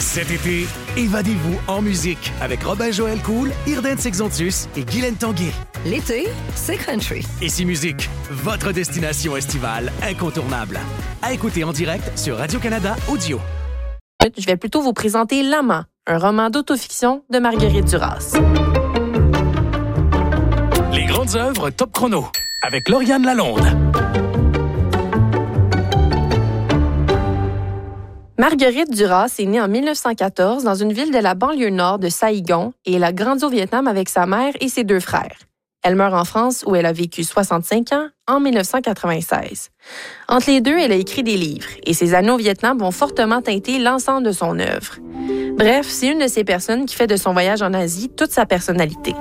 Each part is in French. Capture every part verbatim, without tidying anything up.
Cet été, évadez-vous en musique avec Robin-Joël Cool, Irden Sexontus et Guylaine Tanguay. L'été, c'est country. Ici Musique, votre destination estivale incontournable. À écouter en direct sur Radio-Canada Audio. Je vais plutôt vous présenter L'Amant, un roman d'autofiction de Marguerite Duras. Les grandes œuvres Top Chrono avec Lauriane Lalonde. Marguerite Duras est née en mille neuf cent quatorze dans une ville de la banlieue nord de Saïgon et elle a grandi au Vietnam avec sa mère et ses deux frères. Elle meurt en France où elle a vécu soixante-cinq ans en mille neuf cent quatre-vingt-seize. Entre les deux, elle a écrit des livres et ses années au Vietnam vont fortement teinter l'ensemble de son œuvre. Bref, c'est une de ces personnes qui fait de son voyage en Asie toute sa personnalité.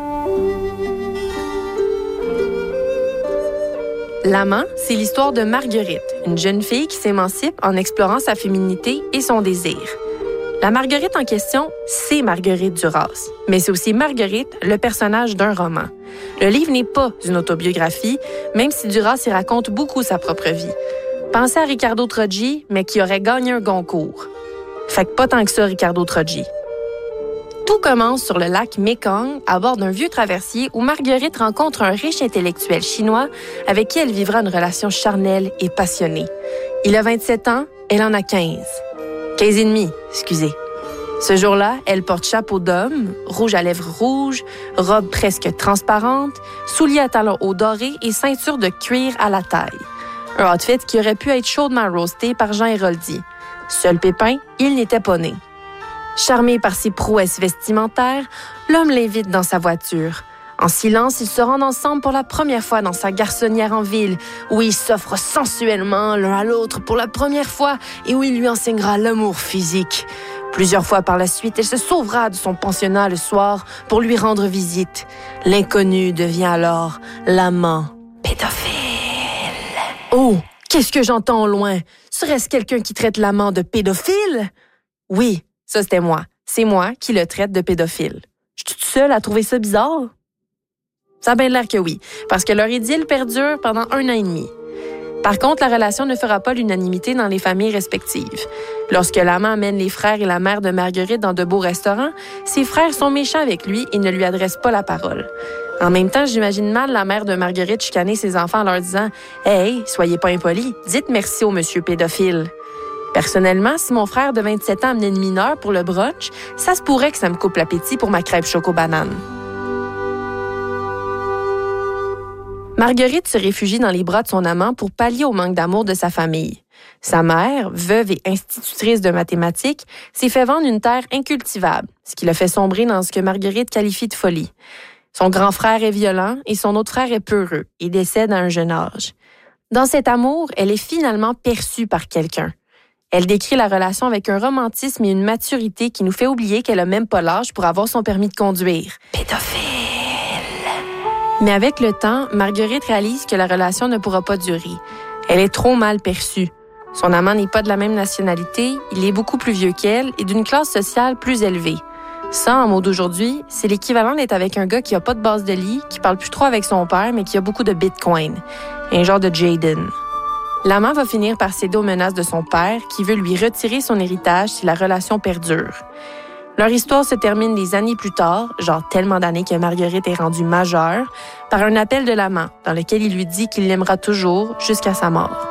L'Amant, c'est l'histoire de Marguerite, une jeune fille qui s'émancipe en explorant sa féminité et son désir. La Marguerite en question, c'est Marguerite Duras, mais c'est aussi Marguerite, le personnage d'un roman. Le livre n'est pas une autobiographie, même si Duras y raconte beaucoup sa propre vie. Pensez à Ricardo Troggi, mais qui aurait gagné un Goncourt. Fait que pas tant que ça, Ricardo Troggi. Tout commence sur le lac Mekong, à bord d'un vieux traversier où Marguerite rencontre un riche intellectuel chinois avec qui elle vivra une relation charnelle et passionnée. Il a vingt-sept ans, elle en a quinze. quinze et demi, excusez. Ce jour-là, elle porte chapeau d'homme, rouge à lèvres rouges, robe presque transparente, souliers à talons hauts dorés et ceinture de cuir à la taille. Un outfit qui aurait pu être chaudement roasté par Jean Héroldi. Seul pépin, il n'était pas né. Charmé par ses prouesses vestimentaires, l'homme l'invite dans sa voiture. En silence, ils se rendent ensemble pour la première fois dans sa garçonnière en ville, où ils s'offrent sensuellement l'un à l'autre pour la première fois et où il lui enseignera l'amour physique. Plusieurs fois par la suite, elle se sauvera de son pensionnat le soir pour lui rendre visite. L'inconnu devient alors l'amant pédophile. Oh, qu'est-ce que j'entends au loin? Serait-ce quelqu'un qui traite l'amant de pédophile? Oui. Ça, c'était moi. C'est moi qui le traite de pédophile. Je suis toute seule à trouver ça bizarre? Ça a bien l'air que oui, parce que leur idylle perdure pendant un an et demi. Par contre, la relation ne fera pas l'unanimité dans les familles respectives. Lorsque l'amant amène les frères et la mère de Marguerite dans de beaux restaurants, ses frères sont méchants avec lui et ne lui adressent pas la parole. En même temps, j'imagine mal la mère de Marguerite chicaner ses enfants en leur disant « Hey, soyez pas impolis, dites merci au monsieur pédophile ». Personnellement, si mon frère de vingt-sept ans amenait une mineure pour le brunch, ça se pourrait que ça me coupe l'appétit pour ma crêpe choco-banane. Marguerite se réfugie dans les bras de son amant pour pallier au manque d'amour de sa famille. Sa mère, veuve et institutrice de mathématiques, s'est fait vendre une terre incultivable, ce qui l'a fait sombrer dans ce que Marguerite qualifie de folie. Son grand frère est violent et son autre frère est peureux et décède à un jeune âge. Dans cet amour, elle est finalement perçue par quelqu'un. Elle décrit la relation avec un romantisme et une maturité qui nous fait oublier qu'elle a même pas l'âge pour avoir son permis de conduire. Pédophile! Mais avec le temps, Marguerite réalise que la relation ne pourra pas durer. Elle est trop mal perçue. Son amant n'est pas de la même nationalité, il est beaucoup plus vieux qu'elle et d'une classe sociale plus élevée. Ça, en mots d'aujourd'hui, c'est l'équivalent d'être avec un gars qui a pas de base de lit, qui parle plus trop avec son père, mais qui a beaucoup de bitcoin. Un genre de Jaden. L'amant va finir par céder aux menaces de son père, qui veut lui retirer son héritage si la relation perdure. Leur histoire se termine des années plus tard, genre tellement d'années que Marguerite est rendue majeure, par un appel de l'amant, dans lequel il lui dit qu'il l'aimera toujours jusqu'à sa mort.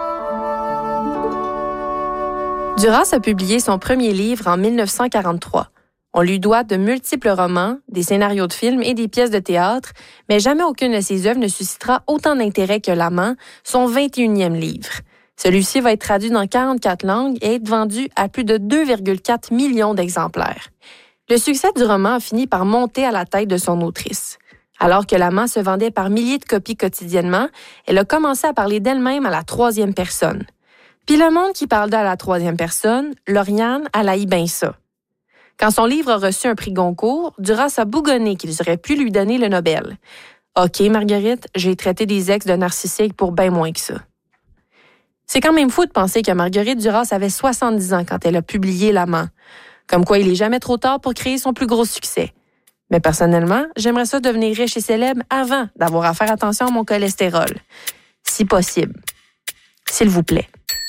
Duras a publié son premier livre en mille neuf cent quarante-trois. On lui doit de multiples romans, des scénarios de films et des pièces de théâtre, mais jamais aucune de ses œuvres ne suscitera autant d'intérêt que L'Amant, son vingt et unième livre. Celui-ci va être traduit dans quarante-quatre langues et être vendu à plus de deux virgule quatre millions d'exemplaires. Le succès du roman a fini par monter à la tête de son autrice. Alors que L'Amant se vendait par milliers de copies quotidiennement, elle a commencé à parler d'elle-même à la troisième personne. Puis le monde qui parle d'elle à la troisième personne, Lauriane, elle haït bien ça. Quand son livre a reçu un prix Goncourt, Duras a bougonné qu'ils auraient pu lui donner le Nobel. « OK, Marguerite, j'ai traité des ex de narcissiques pour bien moins que ça. » C'est quand même fou de penser que Marguerite Duras avait soixante-dix ans quand elle a publié L'Amant. Comme quoi, il est jamais trop tard pour créer son plus gros succès. Mais personnellement, j'aimerais ça devenir riche et célèbre avant d'avoir à faire attention à mon cholestérol. Si possible. S'il vous plaît.